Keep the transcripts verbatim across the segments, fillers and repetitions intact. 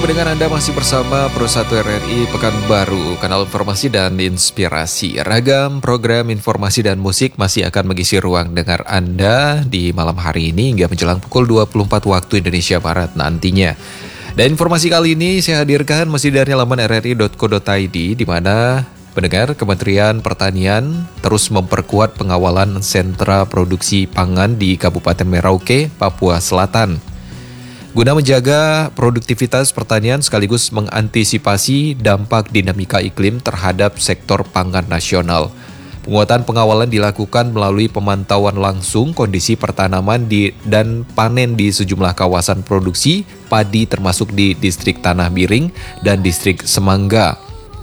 pendengar, Anda masih bersama Pro satu R R I Pekanbaru, kanal informasi dan inspirasi. Ragam program informasi dan musik masih akan mengisi ruang dengar Anda di malam hari ini hingga menjelang pukul dua puluh empat waktu Indonesia Barat nantinya. Dan informasi kali ini saya hadirkan masih dari laman r r i dot co dot i d, di mana pendengar, Kementerian Pertanian terus memperkuat pengawalan sentra produksi pangan di Kabupaten Merauke, Papua Selatan, guna menjaga produktivitas pertanian sekaligus mengantisipasi dampak dinamika iklim terhadap sektor pangan nasional. Penguatan pengawalan dilakukan melalui pemantauan langsung kondisi pertanaman di, dan panen di sejumlah kawasan produksi padi termasuk di distrik Tanah Miring dan distrik Semangga.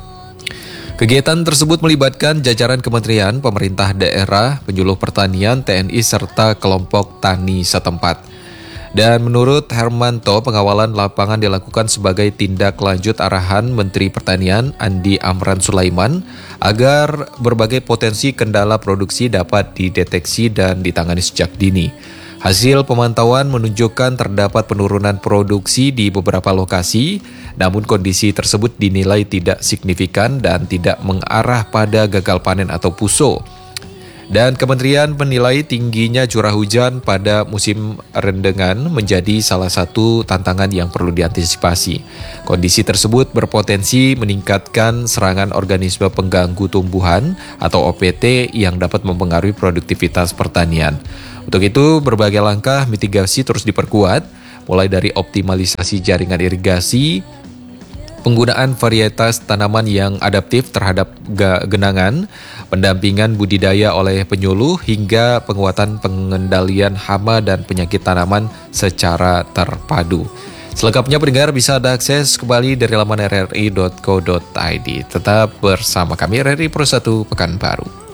Kegiatan tersebut melibatkan jajaran kementerian, pemerintah daerah, penyuluh pertanian, T N I, serta kelompok tani setempat. Dan menurut Hermanto, pengawalan lapangan dilakukan sebagai tindak lanjut arahan Menteri Pertanian Andi Amran Sulaiman agar berbagai potensi kendala produksi dapat dideteksi dan ditangani sejak dini. Hasil pemantauan menunjukkan terdapat penurunan produksi di beberapa lokasi, namun kondisi tersebut dinilai tidak signifikan dan tidak mengarah pada gagal panen atau puso. Dan kementerian menilai tingginya curah hujan pada musim rendengan menjadi salah satu tantangan yang perlu diantisipasi. Kondisi tersebut berpotensi meningkatkan serangan organisme pengganggu tumbuhan atau O P T yang dapat mempengaruhi produktivitas pertanian. Untuk itu, berbagai langkah mitigasi terus diperkuat, mulai dari optimalisasi jaringan irigasi, penggunaan varietas tanaman yang adaptif terhadap genangan, pendampingan budidaya oleh penyuluh, hingga penguatan pengendalian hama dan penyakit tanaman secara terpadu. Selengkapnya pendengar bisa Anda akses kembali dari laman r r i dot co dot i d. Tetap bersama kami R R I Pro satu Pekanbaru.